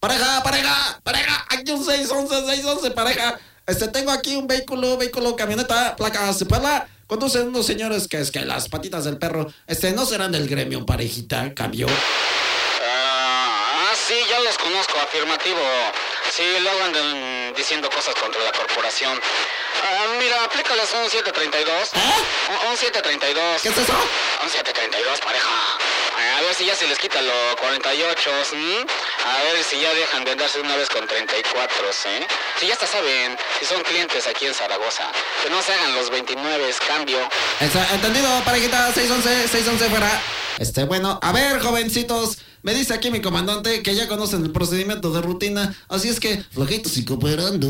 Pareja, aquí un 611, pareja. Tengo aquí un vehículo, camioneta, placa Cepala. Conducen unos señores que es que las patitas del perro, no serán del gremio, parejita, cambio. Sí, ya los conozco, afirmativo. Sí, luego andan diciendo cosas contra la corporación. Mira, aplícales un 732. Un 732. ¿Qué es eso? Un 732, pareja. A ver si ya se les quita los 48. A ver si ya dejan de andarse una vez con 34, ¿eh? Si ya hasta saben, si son clientes aquí en Zaragoza, que no se hagan los 29, cambio. Entendido, parejita, 611 fuera. Bueno, a ver, jovencitos, me dice aquí mi comandante que ya conocen el procedimiento de rutina, así es que, flojitos y cooperando.